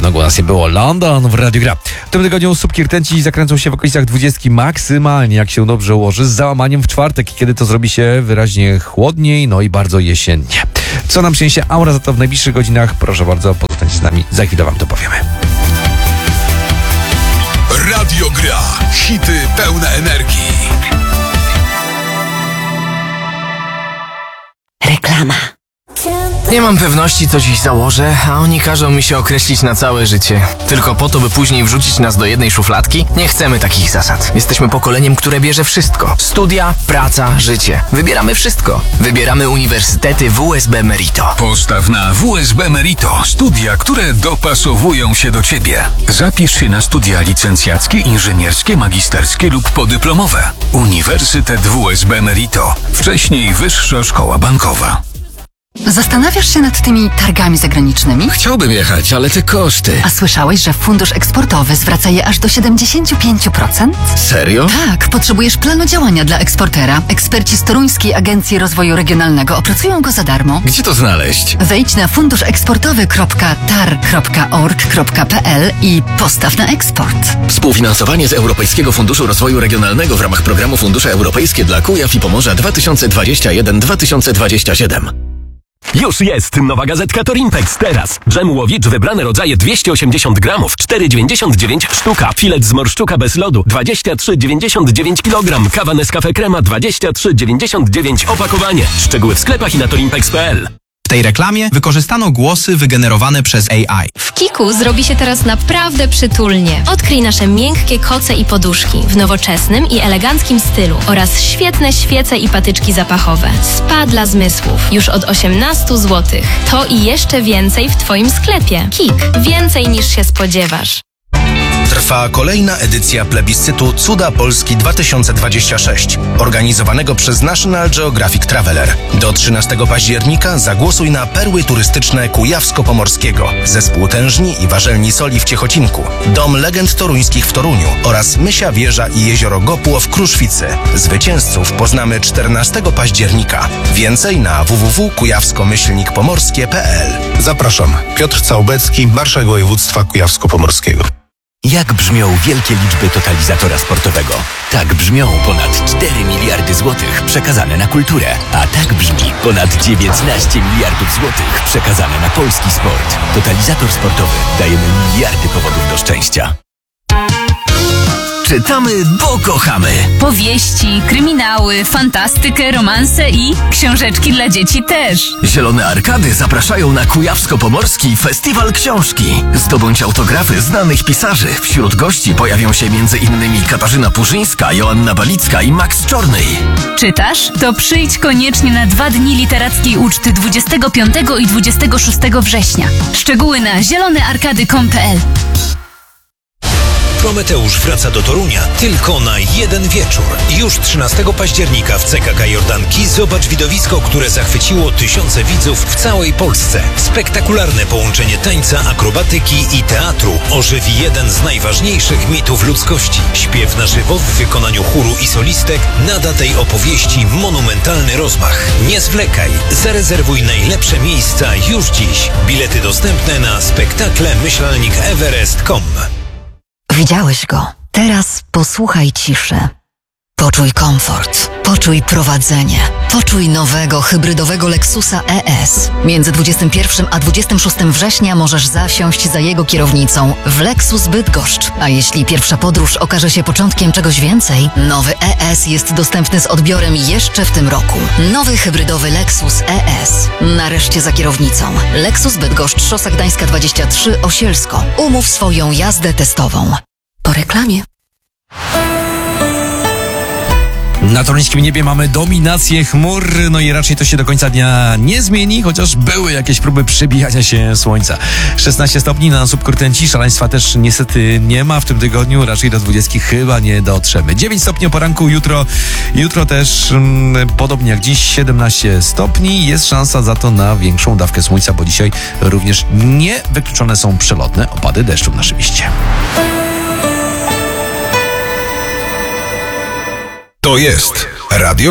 Dawno go nas nie było. London w Radiu Gra. W tym tygodniu słupki rtęci zakręcą się w okolicach 20 maksymalnie, jak się dobrze ułoży, z załamaniem w czwartek, kiedy to zrobi się wyraźnie chłodniej, no i bardzo jesiennie. Co nam przyniesie aura za to w najbliższych godzinach? Proszę bardzo, pozostańcie z nami, za chwilę wam to powiemy. Radio Gra. Hity pełne energii. Reklama. Nie mam pewności, co dziś założę, a oni każą mi się określić na całe życie. Tylko po to, by później wrzucić nas do jednej szufladki? Nie chcemy takich zasad. Jesteśmy pokoleniem, które bierze wszystko. Studia, praca, życie. Wybieramy wszystko. Wybieramy uniwersytety WSB Merito. Postaw na WSB Merito studia, które dopasowują się do Ciebie. Zapisz się na studia licencjackie, inżynierskie, magisterskie lub podyplomowe. Uniwersytet WSB Merito. Wcześniej Wyższa Szkoła Bankowa. Zastanawiasz się nad tymi targami zagranicznymi? Chciałbym jechać, ale te koszty. A słyszałeś, że fundusz eksportowy zwraca je aż do 75%? Serio? Tak, potrzebujesz planu działania dla eksportera. Eksperci z Toruńskiej Agencji Rozwoju Regionalnego opracują go za darmo. Gdzie to znaleźć? Wejdź na funduszeksportowy.tar.org.pl i postaw na eksport. Współfinansowanie z Europejskiego Funduszu Rozwoju Regionalnego w ramach programu Fundusze Europejskie dla Kujaw i Pomorza 2021-2027. Już jest nowa gazetka Torimpex teraz. Dżem łowicz wybrane rodzaje 280 gramów, 4,99 sztuka. Filet z morszczuka bez lodu 23,99 kg. Kawa Nescafe Crema 23,99 opakowanie. Szczegóły w sklepach i na torimpex.pl. W tej reklamie wykorzystano głosy wygenerowane przez AI. W Kiku zrobi się teraz naprawdę przytulnie. Odkryj nasze miękkie koce i poduszki w nowoczesnym i eleganckim stylu oraz świetne świece i patyczki zapachowe. Spa dla zmysłów już od 18 zł. To i jeszcze więcej w Twoim sklepie. Kik. Więcej niż się spodziewasz. Trwa kolejna edycja plebiscytu Cuda Polski 2026, organizowanego przez National Geographic Traveler. Do 13 października zagłosuj na perły turystyczne Kujawsko-Pomorskiego, Zespół Tężni i Warzelni Soli w Ciechocinku, Dom Legend Toruńskich w Toruniu oraz Mysia Wieża i Jezioro Gopło w Kruszwicy. Zwycięzców poznamy 14 października. Więcej na www.kujawsko-pomorskie.pl. Zapraszam. Piotr Całbecki, Marszałek Województwa Kujawsko-Pomorskiego. Jak brzmią wielkie liczby totalizatora sportowego? Tak brzmią ponad 4 miliardy złotych przekazane na kulturę. A tak brzmi ponad 19 miliardów złotych przekazane na polski sport. Totalizator sportowy. Dajemy miliardy powodów do szczęścia. Czytamy, bo kochamy. Powieści, kryminały, fantastykę, romanse i książeczki dla dzieci też. Zielone Arkady zapraszają na Kujawsko-Pomorski Festiwal Książki. Zdobądź autografy znanych pisarzy. Wśród gości pojawią się m.in. Katarzyna Purzyńska, Joanna Balicka i Max Czornej. Czytasz? To przyjdź koniecznie na 2 dni literackiej uczty 25 i 26 września. Szczegóły na zielonearkady.com.pl. Prometeusz wraca do Torunia tylko na jeden wieczór. Już 13 października w CKK Jordanki zobacz widowisko, które zachwyciło tysiące widzów w całej Polsce. Spektakularne połączenie tańca, akrobatyki i teatru ożywi jeden z najważniejszych mitów ludzkości. Śpiew na żywo w wykonaniu chóru i solistek nada tej opowieści monumentalny rozmach. Nie zwlekaj, zarezerwuj najlepsze miejsca już dziś. Bilety dostępne na spektakle-everest.com. Widziałeś go. Teraz posłuchaj ciszy. Poczuj komfort. Poczuj prowadzenie. Poczuj nowego, hybrydowego Lexusa ES. Między 21 a 26 września możesz zasiąść za jego kierownicą w Lexus Bydgoszcz. A jeśli pierwsza podróż okaże się początkiem czegoś więcej, nowy ES jest dostępny z odbiorem jeszcze w tym roku. Nowy hybrydowy Lexus ES. Nareszcie za kierownicą. Lexus Bydgoszcz, Szosa Gdańska 23, Osielsko. Umów swoją jazdę testową. Po reklamie. Na toruńskim niebie mamy dominację chmur, no i raczej to się do końca dnia nie zmieni, chociaż były jakieś próby przebijania się słońca. 16 stopni na słupku rtęci, szaleństwa też niestety nie ma w tym tygodniu, raczej do 20 chyba nie dotrzemy. 9 stopni o poranku, jutro też podobnie jak dziś 17 stopni, jest szansa za to na większą dawkę słońca, bo dzisiaj również niewykluczone są przelotne opady deszczu w naszym mieście. To jest Radio